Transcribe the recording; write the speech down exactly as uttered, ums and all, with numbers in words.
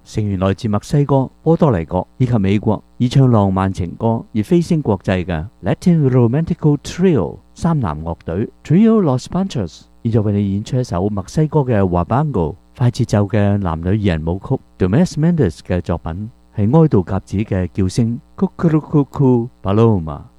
成員來自墨西哥、波多黎各以及美國，以唱浪漫情歌而飛升國際嘅 Latin Romantico Trio 三男樂隊 Trio Los Panchos， 現在為你演出一首墨西哥嘅 Huapango 快節奏嘅男女二人舞曲 Tomas Mendez 嘅作品，係哀悼鴿子嘅叫聲 Cucurucucu Paloma。